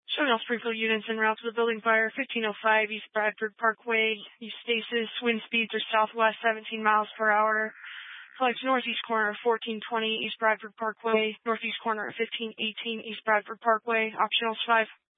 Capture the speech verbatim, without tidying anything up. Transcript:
Showing all Springfield units en route to the building fire, fifteen oh five East Bradford Parkway, East Stasis. Wind speeds are southwest seventeen miles per hour. Flights northeast corner fourteen twenty East Bradford Parkway, northeast corner fifteen eighteen East Bradford Parkway. Optionals five.